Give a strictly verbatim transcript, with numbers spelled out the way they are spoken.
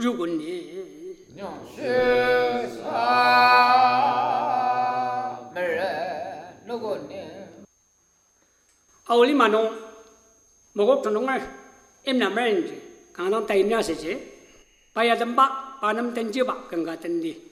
如果你娘是啥没人？如果你奥利马农，莫个同儿，em làm ra gì, càng đang tay nha sẽ chế, bây giờ tấm bạc, ba năm tên chưa bạc, càng cả tên đi.